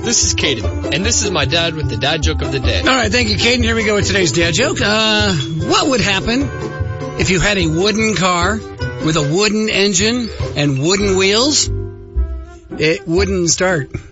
This is Caden, and this is my dad with the dad joke of the day. All right, thank you, Caden. Here we go with today's dad joke. What would happen if you had a wooden car with a wooden engine and wooden wheels? It wouldn't start.